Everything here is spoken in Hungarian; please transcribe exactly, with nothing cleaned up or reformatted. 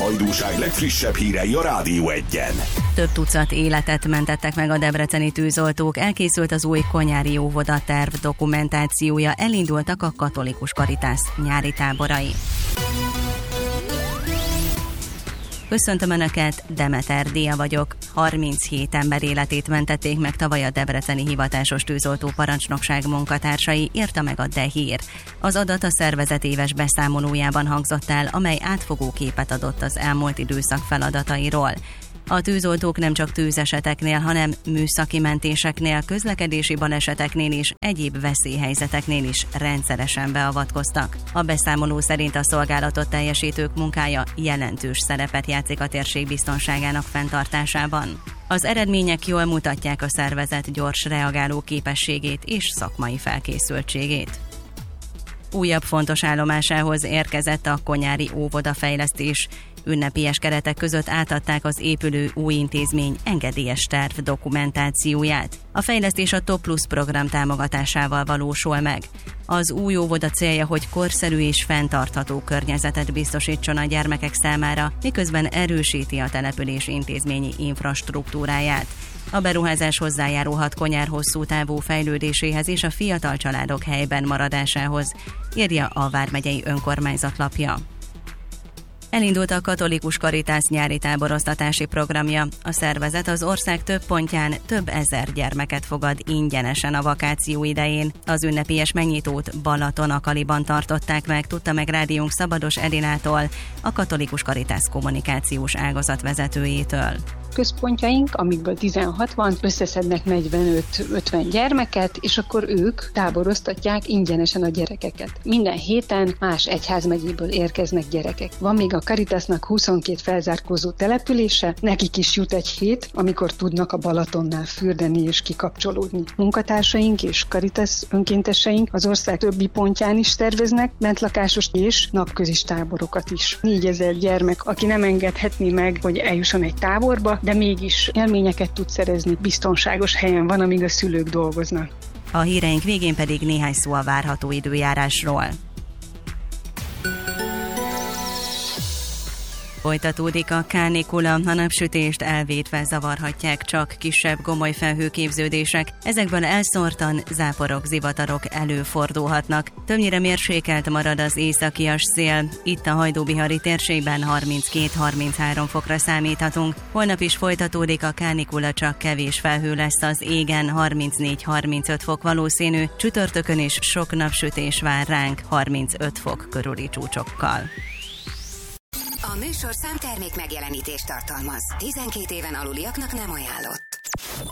hajdúság legfrissebb hírei a Rádió Egyen. Több tucat életet mentettek meg a debreceni tűzoltók, elkészült az új Konyári óvoda terv dokumentációja, elindultak a Katolikus Karitász nyári táborai. Köszöntöm Önöket, Demeter Dia vagyok. harminchét ember életét mentették meg tavaly a debreceni hivatásos tűzoltó parancsnokság munkatársai, írta meg a D E Hír. Az adat a szervezet éves beszámolójában hangzott el, amely átfogó képet adott az elmúlt időszak feladatairól. A tűzoltók nem csak tűzeseteknél, hanem műszaki mentéseknél, közlekedési baleseteknél és egyéb veszélyhelyzeteknél is rendszeresen beavatkoztak. A beszámoló szerint a szolgálatot teljesítők munkája jelentős szerepet játszik a térség biztonságának fenntartásában. Az eredmények jól mutatják a szervezet gyors reagáló képességét és szakmai felkészültségét. Újabb fontos állomásához érkezett a Konyári óvoda fejlesztés. Ünnepélyes keretek között átadták az épülő új intézmény engedélyes terv dokumentációját. A fejlesztés a Top Plus program támogatásával valósul meg. Az új óvoda célja, hogy korszerű és fenntartható környezetet biztosítson a gyermekek számára, miközben erősíti a település intézményi infrastruktúráját. A beruházás hozzájárulhat Konyár hosszú távú fejlődéséhez és a fiatal családok helyben maradásához, írja a vármegyei önkormányzat lapja. Elindult a Katolikus Karitász nyári táboroztatási programja. A szervezet az ország több pontján több ezer gyermeket fogad ingyenesen a vakáció idején. Az ünnepélyes megnyitót Balatonakaliban tartották meg, tudta meg rádiónk Szabados Edinától, a Katolikus Karitász kommunikációs ágazat vezetőjétől. Központjaink, amikből tizenhat van, összeszednek negyvenöt-ötven gyermeket, és akkor ők táboroztatják ingyenesen a gyerekeket. Minden héten más egyházmegyéből érkeznek gyerekek. Van még a Karitasznak huszonkét felzárkózó települése, nekik is jut egy hét, amikor tudnak a Balatonnál fürdeni és kikapcsolódni. Munkatársaink és Karitasz önkénteseink az ország többi pontján is terveznek bentlakásos és napközis táborokat is. négyezer gyermek, aki nem engedhetné meg, hogy eljusson egy táborba, de mégis élményeket tud szerezni, biztonságos helyen van, amíg a szülők dolgoznak. A híreink végén pedig néhány szó a várható időjárásról. Folytatódik a kánikula, a napsütést elvétve zavarhatják csak kisebb gomoly felhőképződések, ezekből elszórtan záporok, zivatarok előfordulhatnak. Többnyire mérsékelt marad az északias szél, itt a hajdúbihari térségben harminckét-harminchárom fokra számíthatunk. Holnap is folytatódik a kánikula, csak kevés felhő lesz az égen, harmincnégy-harmincöt fok valószínű, csütörtökön is sok napsütés vár ránk, harmincöt fok körüli csúcsokkal. A műsorszám termék megjelenítést tartalmaz. tizenkét éven aluliaknak nem ajánlott.